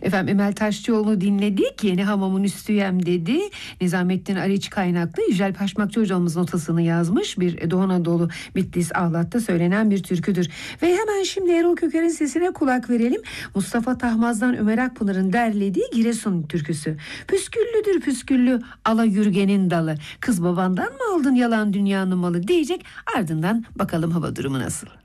Efendim Emel Taşçıoğlu dinledik. Yeni hamamın üstüyem dedi. Nizamettin Ariç kaynaklı Yücel Paşmakçı hocamız notasını yazmış. Bir Doğu Anadolu Bitlis Ahlat'ta söylenen bir türküdür. Ve hemen şimdi Erol Köker'in sesine kulak verelim. Mustafa Tahmaz'dan Ömer Akpınar'ın derlediği Giresun türküsü. Püsküllüdür püsküllü ala yürgenin dalı. Kız babandan mı aldın yalan dünyanın malı diyecek. Ardından bakalım hava durumu nasıl?